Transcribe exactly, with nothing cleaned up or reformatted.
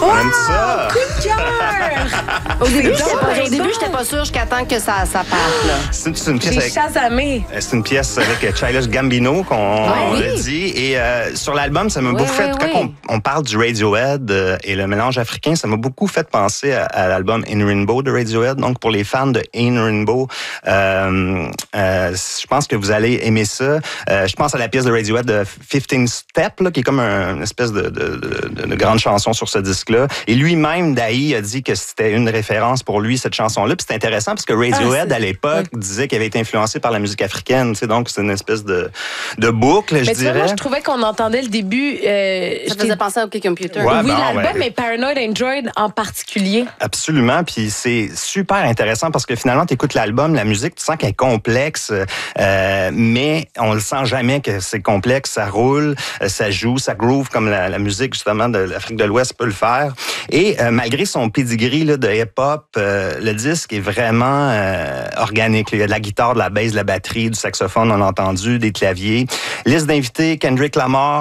On aime ça. Coup de cœur! Au début, j'étais donc pas, bien au début, bon. j'étais pas sûre jusqu'à temps que ça, ça parte. Là. C'est, c'est une pièce J'ai avec... chasamé. C'est une pièce avec Childish Gambino qu'on Ah, on oui. l'a dit. Et euh, sur l'album, ça m'a Oui, beaucoup fait... oui, Quand oui. on, on parle du Radiohead euh, et le mélange africain, ça m'a beaucoup fait penser à, à l'album In Rainbow de Radiohead. Donc, pour les fans de In Rainbow, euh, euh, je pense que vous allez aimer ça. Euh, je pense à la pièce de Radiohead de fifteen Step, là, qui est comme un, une espèce de, de, de, de grande chanson sur ce disque-là. Et lui-même, Dahi, a dit que c'était une référence pour lui, cette chanson-là. Puis c'est intéressant parce que Radiohead, Ah, à l'époque, ouais. disait qu'il avait été influencé par la musique africaine. Tu sais, donc, c'est une espèce de, de boucle, je Mais tu vois, dirais. moi, je trouvais qu'on entendait le début. Euh, Ça faisait penser à OK Computer. Ouais, oui, bon, l'album, ben- mais Paranoid Android en particulier. Absolument, puis c'est super intéressant parce que finalement, tu écoutes l'album, la musique, tu sens qu'elle est complexe, euh, mais on le sent jamais que c'est complexe, ça roule, euh, ça joue, ça groove comme la, la musique justement de l'Afrique de l'Ouest peut le faire. Et euh, malgré son pedigree là, de hip-hop, euh, le disque est vraiment euh, organique. Il y a de la guitare, de la basse, de la batterie, du saxophone, on l'a entendu, des claviers. Liste d'invités, Kendrick Lamar,